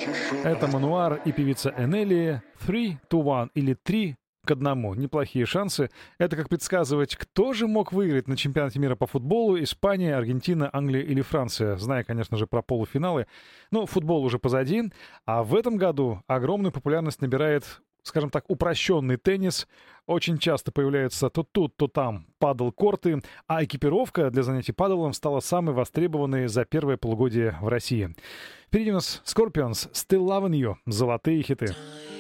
Это Мануар и певица Энели. 3-1 или 3-1. Неплохие шансы. Это как предсказывать, кто же мог выиграть на чемпионате мира по футболу: Испания, Аргентина, Англия или Франция. Зная, конечно же, про полуфиналы. Но футбол уже позади. А в этом году огромную популярность набирает, скажем так, упрощенный теннис. Очень часто появляются то тут, то там падл-корты, а экипировка для занятий падлом стала самой востребованной за первое полугодие в России. Впереди у нас Scorpions, Still Loving You, золотые хиты.